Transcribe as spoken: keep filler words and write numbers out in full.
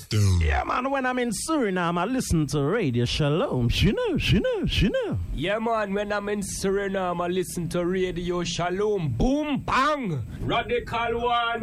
System. Yeah, man, when I'm in Suriname, I listen to Radio Shalom. She know, she know, she know. Yeah, man, when I'm in Suriname, I listen to Radio Shalom. Boom, bang! Radical one.